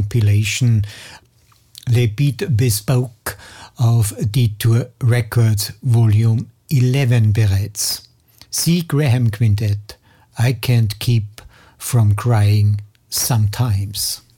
Compilation Le Beat Bespoke auf Detour Records Volume 11 bereits. C. Graham Quintet, I Can't Keep From Crying Sometimes.